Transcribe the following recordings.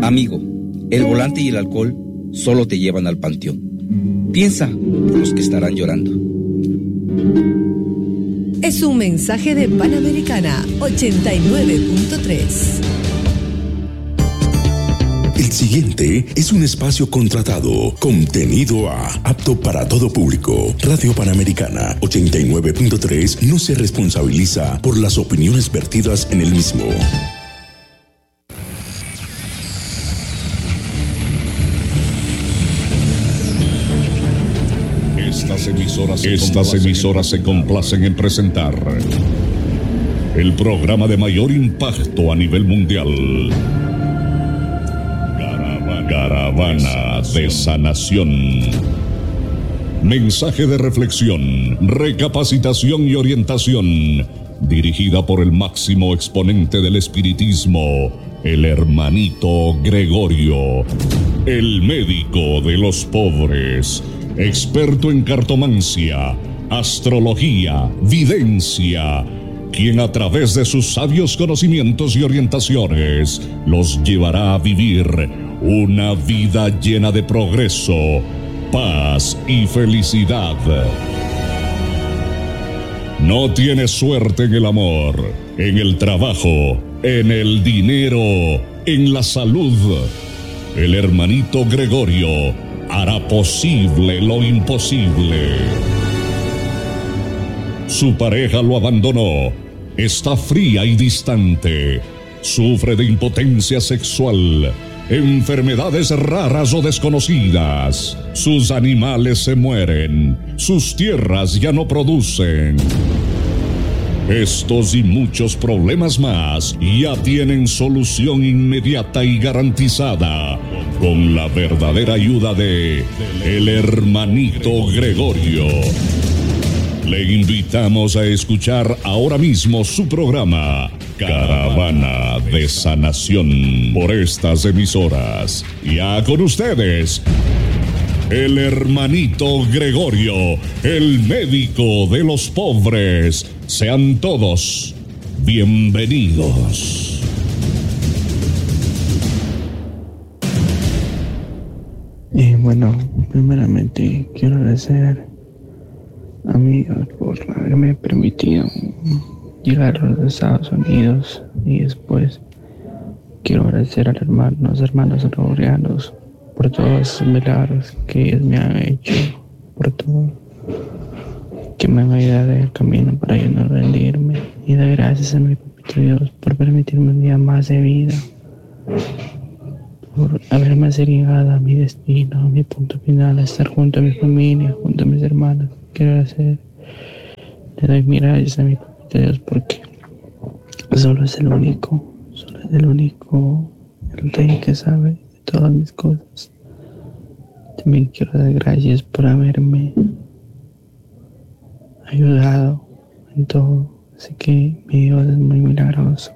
Amigo, el volante y el alcohol solo te llevan al panteón. Piensa por los que estarán llorando. Es un mensaje de Panamericana 89.3. El siguiente es un espacio contratado, contenido apto para todo público. Radio Panamericana 89.3 no se responsabiliza por las opiniones vertidas en el mismo. Estas emisoras se complacen en presentar el programa de mayor impacto a nivel mundial. Caravana de Sanación. Mensaje de reflexión, recapacitación y orientación, dirigida por el máximo exponente del espiritismo, el hermanito Gregorio, el médico de los pobres, experto en cartomancia, astrología, videncia, quien a través de sus sabios conocimientos y orientaciones los llevará a vivir una vida llena de progreso, paz y felicidad. No tienes suerte en el amor, en el trabajo, en el dinero, en la salud. El hermanito Gregorio hará posible lo imposible. Su pareja lo abandonó, está fría y distante, sufre de impotencia sexual, enfermedades raras o desconocidas, sus animales se mueren, sus tierras ya no producen. Estos y muchos problemas más ya tienen solución inmediata y garantizada con la verdadera ayuda de el hermanito Gregorio. Le invitamos a escuchar ahora mismo su programa Caravana de Sanación por estas emisoras. Ya con ustedes, el hermanito Gregorio, el médico de los pobres. Sean todos bienvenidos. Y bueno, primeramente quiero agradecer a mi Dios por haberme permitido llegar a los Estados Unidos, y después quiero agradecer a los hermanos gregorianos por todos esos milagros que ellos me han hecho, por todo que me han ayudado en el camino para yo no rendirme, y dar gracias a mi papito Dios por permitirme un día más de vida, por haberme llegado a mi destino, a mi punto final, a estar junto a mi familia, junto a mis hermanos. Quiero hacer, le doy mis gracias a mi papito Dios porque solo es el único, el rey que sabe de todas mis cosas. También quiero dar gracias por haberme ayudado en todo, así que mi Dios es muy milagroso.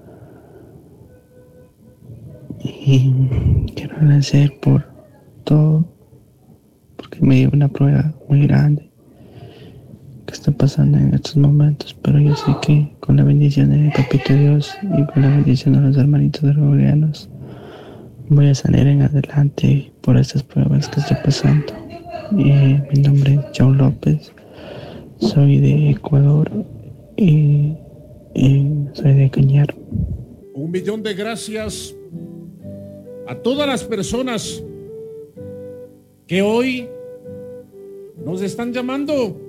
Y quiero agradecer por todo, porque me dio una prueba muy grande que está pasando en estos momentos, pero yo sé que con la bendición de mi papito Dios y con la bendición de los hermanitos gregorianos voy a salir en adelante por estas pruebas que estoy pasando. Mi nombre es John López, soy de Ecuador y soy de Cañar. 1,000,000 de gracias a todas las personas que hoy nos están llamando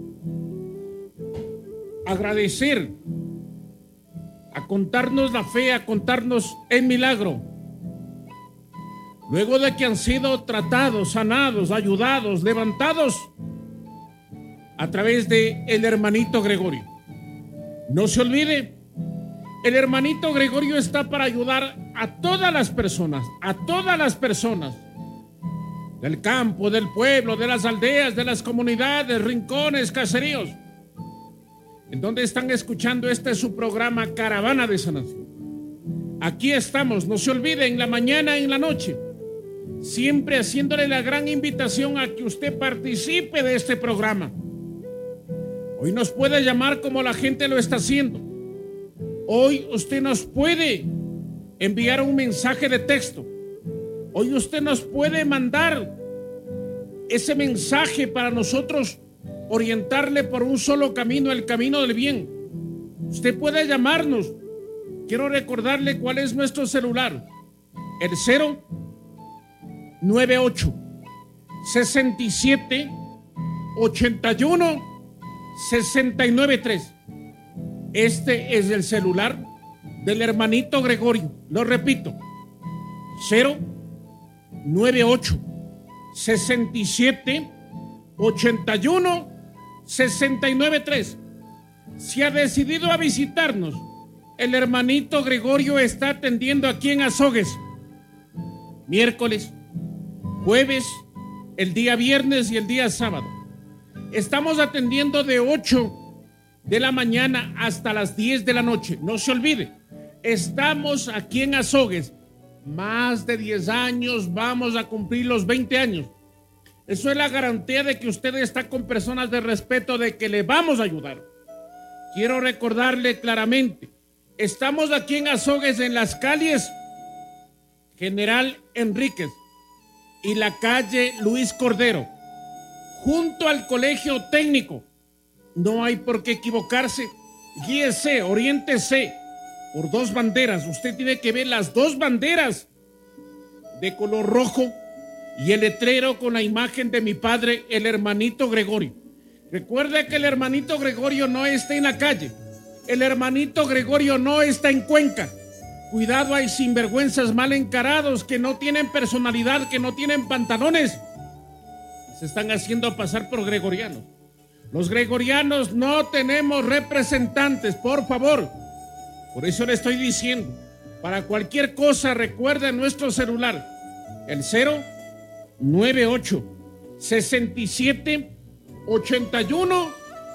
a agradecer, a contarnos la fe, a contarnos el milagro. Luego de que han sido tratados, sanados, ayudados, levantados a través de el hermanito Gregorio. No se olvide, el hermanito Gregorio está para ayudar a todas las personas del campo, del pueblo, de las aldeas, de las comunidades, rincones, caseríos, en donde están escuchando su programa Caravana de Sanación. Aquí estamos, no se olvide, en la mañana, en la noche, siempre haciéndole la gran invitación a que usted participe de este programa. Hoy nos puede llamar como la gente lo está haciendo. Hoy usted nos puede enviar un mensaje de texto Hoy usted nos puede mandar ese mensaje para nosotros orientarle por un solo camino, el camino del bien. Usted puede llamarnos. Quiero recordarle cuál es nuestro celular. El 098 67 81 693. Este es el celular del hermanito Gregorio. Lo repito. 098 67 81 693. Si ha decidido a visitarnos, el hermanito Gregorio está atendiendo aquí en Azogues miércoles, jueves, el día viernes y el día sábado. Estamos atendiendo de 8 de la mañana hasta las 10 de la noche. No se olvide, estamos aquí en Azogues. Más de 10 años, vamos a cumplir los 20 años. Eso es la garantía de que usted está con personas de respeto, de que le vamos a ayudar. Quiero recordarle claramente, estamos aquí en Azogues en las calles General Enríquez y la calle Luis Cordero, junto al Colegio Técnico. No hay por qué equivocarse. Guíese, oriéntese por dos banderas. Usted tiene que ver las dos banderas de color rojo y el letrero con la imagen de mi padre, el hermanito Gregorio. Recuerde que el hermanito Gregorio no está en la calle. El hermanito Gregorio no está en Cuenca. Cuidado, hay sinvergüenzas mal encarados que no tienen personalidad, que no tienen pantalones. Se están haciendo pasar por gregorianos. Los gregorianos no tenemos representantes, por favor. Por eso le estoy diciendo, para cualquier cosa recuerde nuestro celular, el 098 67 81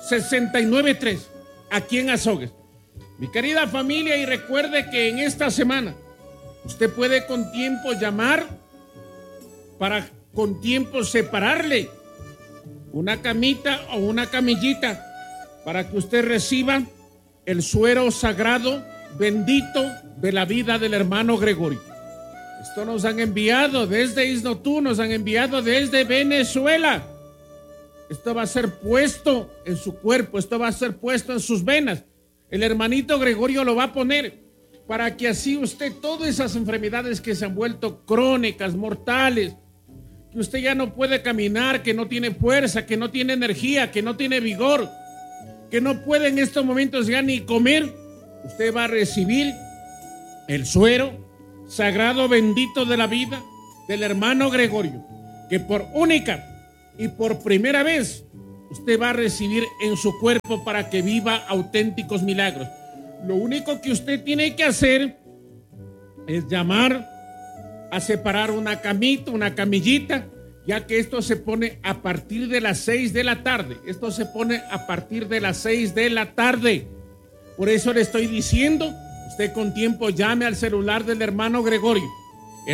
693, aquí en Azogues. Mi querida familia, y recuerde que en esta semana usted puede con tiempo llamar para con tiempo separarle una camita o una camillita para que usted reciba el suero sagrado bendito de la vida del hermano Gregorio. Esto nos han enviado desde Isnotú, nos han enviado desde Venezuela. Esto va a ser puesto en su cuerpo, esto va a ser puesto en sus venas. El hermanito Gregorio lo va a poner para que así usted, todas esas enfermedades que se han vuelto crónicas, mortales, que usted ya no puede caminar, que no tiene fuerza, que no tiene energía, que no tiene vigor, que no puede en estos momentos ya ni comer, usted va a recibir el suero sagrado bendito de la vida del hermano Gregorio, que por única y por primera vez usted va a recibir en su cuerpo para que viva auténticos milagros. Lo único que usted tiene que hacer es llamar a separar una camita, una camillita, ya que esto se pone a partir de las 6 de la tarde. Esto se pone a partir de las 6 de la tarde. Por eso le estoy diciendo, usted con tiempo llame al celular del hermano Gregorio, el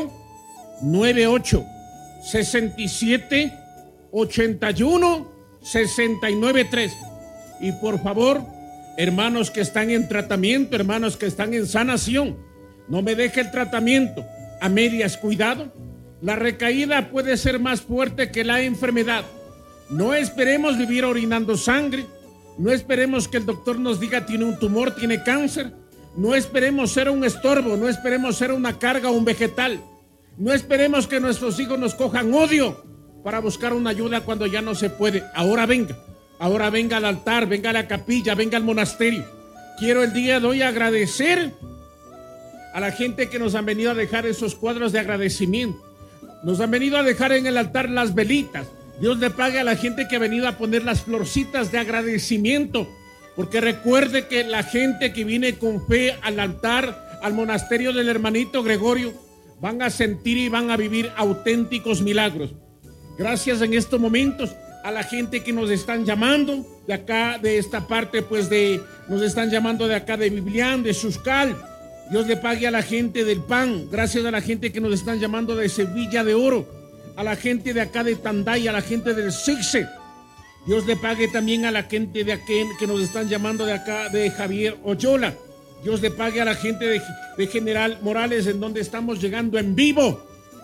098 67 81 693. Y por favor, hermanos que están en tratamiento, hermanos que están en sanación, no me deje el tratamiento a medias. Cuidado, la recaída puede ser más fuerte que la enfermedad. No esperemos vivir orinando sangre, no esperemos que el doctor nos diga tiene un tumor, tiene cáncer, no esperemos ser un estorbo, no esperemos ser una carga o un vegetal, no esperemos que nuestros hijos nos cojan odio para buscar una ayuda cuando ya no se puede. Ahora venga al altar, venga a la capilla, venga al monasterio. Quiero el día de hoy agradecer a la gente que nos han venido a dejar esos cuadros de agradecimiento. Nos han venido a dejar en el altar las velitas. Dios le pague a la gente que ha venido a poner las florcitas de agradecimiento, porque recuerde que la gente que viene con fe al altar, al monasterio del hermanito Gregorio, van a sentir y van a vivir auténticos milagros. Gracias en estos momentos a la gente que nos están llamando de acá, de esta parte, pues nos están llamando de acá de Biblián, de Suscal. Dios le pague a la gente del PAN. Gracias a la gente que nos están llamando de Sevilla de Oro, a la gente de acá de Tandaya, a la gente del Sixe. Dios le pague también a la gente de aquí que nos están llamando de acá de Javier Oyola. Dios le pague a la gente de General Morales, en donde estamos llegando en vivo.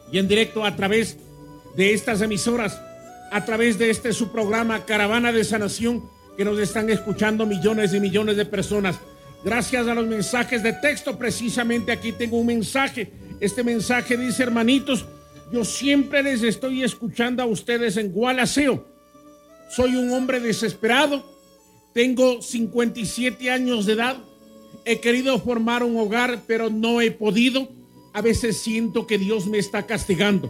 y en directo a través de estas emisoras, a través de su programa Caravana de Sanación, que nos están escuchando millones y millones de personas. Gracias a los mensajes de texto, precisamente aquí tengo un mensaje. Este mensaje dice: hermanitos, yo siempre les estoy escuchando a ustedes en Gualaceo. Soy un hombre desesperado, tengo 57 años de edad, he querido formar un hogar, pero no he podido. A veces siento que Dios me está castigando.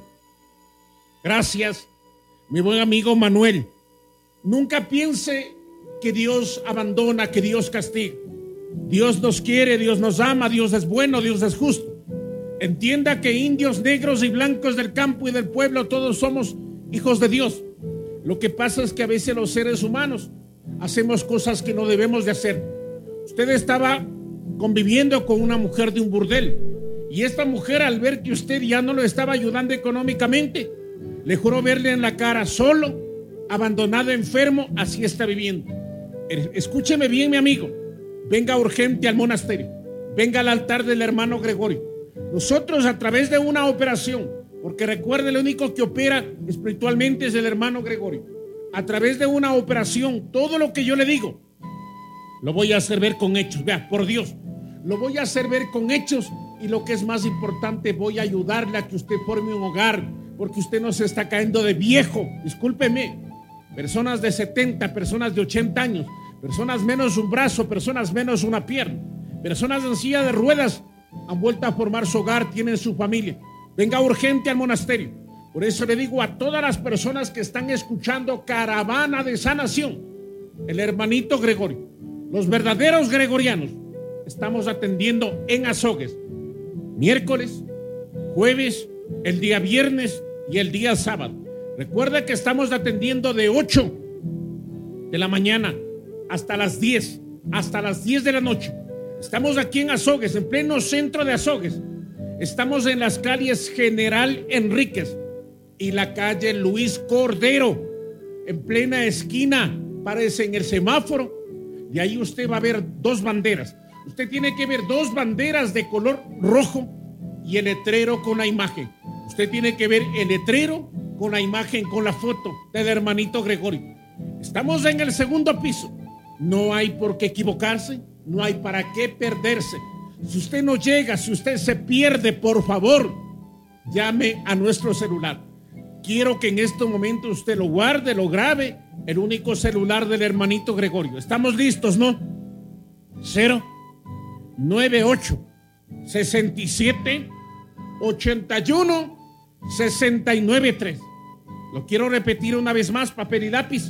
Gracias, mi buen amigo Manuel. Nunca piense que Dios abandona, que Dios castiga. Dios nos quiere, Dios nos ama, Dios es bueno, Dios es justo. Entienda que indios, negros y blancos del campo y del pueblo, todos somos hijos de Dios. Lo que pasa es que a veces los seres humanos hacemos cosas que no debemos de hacer. Usted estaba conviviendo con una mujer de un burdel, y esta mujer, al ver que usted ya no lo estaba ayudando económicamente, le juró verle en la cara solo, abandonado, enfermo. Así está viviendo. Escúcheme bien, mi amigo. Venga urgente al monasterio, venga al altar del hermano Gregorio. Nosotros, a través de una operación, porque recuerde, el único que opera espiritualmente es el hermano Gregorio. A través de una operación, todo lo que yo le digo lo voy a hacer ver con hechos. Vea, por Dios, lo voy a hacer ver con hechos, y lo que es más importante, voy a ayudarle a que usted forme un hogar, porque usted no se está cayendo de viejo. Discúlpeme, personas de 70, personas de 80 años, personas menos un brazo, personas menos una pierna, personas en silla de ruedas han vuelto a formar su hogar, tienen su familia. Venga urgente al monasterio. Por eso le digo a todas las personas que están escuchando Caravana de Sanación, el hermanito Gregorio, los verdaderos gregorianos, estamos atendiendo en Azogues, miércoles, jueves, el día viernes y el día sábado. Recuerda que estamos atendiendo de 8 de la mañana hasta las 10 de la noche. Estamos aquí en Azogues, en pleno centro de Azogues. Estamos en las calles General Enríquez y la calle Luis Cordero, en plena esquina. Párese en el semáforo y ahí usted va a ver dos banderas. Usted tiene que ver dos banderas de color rojo y el letrero con la imagen. Usted tiene que ver el letrero con la imagen, con la foto del hermanito Gregorio. Estamos en el segundo piso. No hay por qué equivocarse, no hay para qué perderse. Si usted no llega, si usted se pierde, por favor, llame a nuestro celular. Quiero que en este momento usted lo guarde, lo grabe, el único celular del hermanito Gregorio. ¿Estamos listos, no? 098 67 81 693. Lo quiero repetir una vez más, papel y lápiz.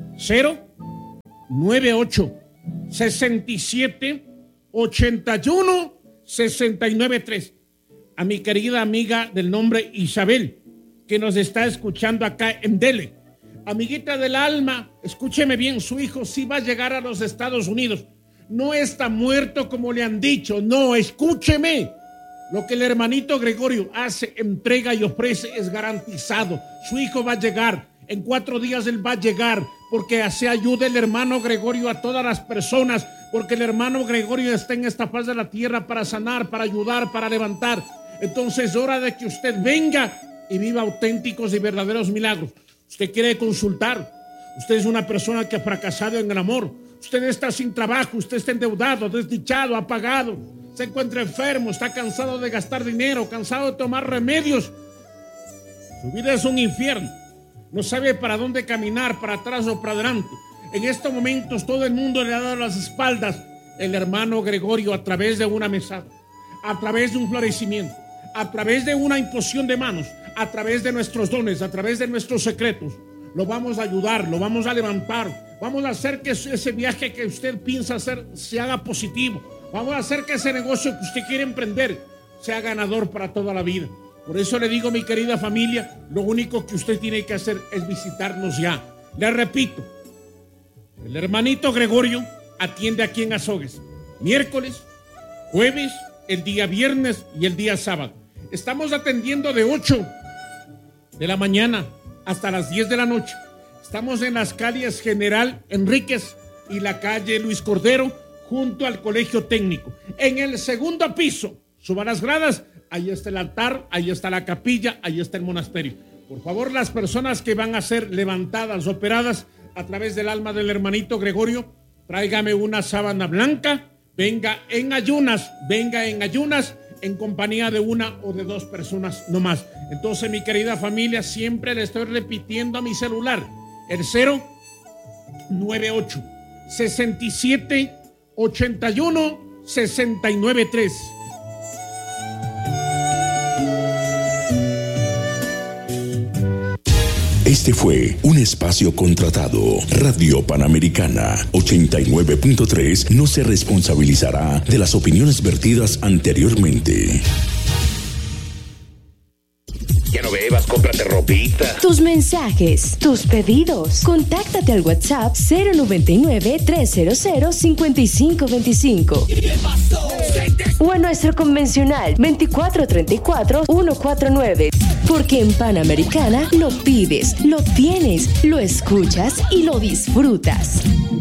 098 67 81 693. A mi querida amiga del nombre Isabel, que nos está escuchando acá en Dele. Amiguita del alma, escúcheme bien, su hijo sí va a llegar a los Estados Unidos. No está muerto como le han dicho, no, escúcheme. Lo que el hermanito Gregorio hace, entrega y ofrece es garantizado. Su hijo va a llegar, en 4 días él va a llegar, porque así ayuda el hermano Gregorio a todas las personas, porque el hermano Gregorio está en esta faz de la tierra para sanar, para ayudar, para levantar. Entonces es hora de que usted venga y viva auténticos y verdaderos milagros. Usted quiere consultar, usted es una persona que ha fracasado en el amor, usted está sin trabajo, usted está endeudado, desdichado, apagado, se encuentra enfermo, está cansado de gastar dinero, cansado de tomar remedios. Su vida es un infierno, no sabe para dónde caminar, para atrás o para adelante. En estos momentos todo el mundo le ha dado las espaldas. El hermano Gregorio, a través de una mesada, a través de un florecimiento, a través de una imposición de manos, a través de nuestros dones, a través de nuestros secretos, lo vamos a ayudar, lo vamos a levantar, vamos a hacer que ese viaje que usted piensa hacer se haga positivo, vamos a hacer que ese negocio que usted quiere emprender sea ganador para toda la vida. Por eso le digo, mi querida familia, lo único que usted tiene que hacer es visitarnos ya. Le repito, el hermanito Gregorio atiende aquí en Azogues, miércoles, jueves, el día viernes y el día sábado. Estamos atendiendo de 8 de la mañana hasta las 10 de la noche. Estamos en las calles General Enríquez y la calle Luis Cordero, junto al Colegio Técnico. En el segundo piso, Suba las gradas, ahí está el altar, ahí está la capilla, ahí está el monasterio. Por favor, las personas que van a ser levantadas, operadas a través del alma del hermanito Gregorio, tráigame una sábana blanca, venga en ayunas, en compañía de una o de dos personas no más. Entonces, mi querida familia, siempre le estoy repitiendo a mi celular, el 098 67 81 693. Este fue un espacio contratado. Radio Panamericana 89.3 no se responsabilizará de las opiniones vertidas anteriormente. Ya no bebas, cómprate ropita. Tus mensajes, tus pedidos. Contáctate al WhatsApp 099-300-5525. O a nuestro convencional 2434-149. Porque en Panamericana lo pides, lo tienes, lo escuchas y lo disfrutas.